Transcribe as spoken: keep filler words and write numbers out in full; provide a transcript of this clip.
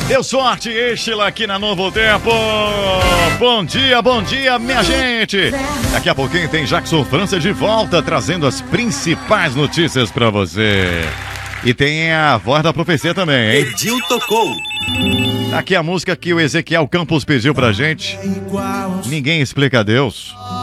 Deu sorte, Estila aqui na Novo Tempo. Bom dia, bom dia, minha gente. Daqui a pouquinho tem Jackson França de volta, trazendo as principais notícias pra você. E tem a voz da profecia também, hein? Edil tocou. Aqui a música que o Ezequiel Campos pediu pra gente. Ninguém explica a Deus.